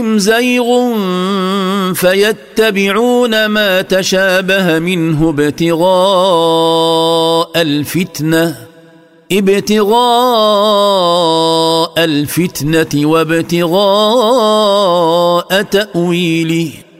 زيغ فيتبعون ما تشابه منه ابتغاء الفتنة وابتغاء تأويله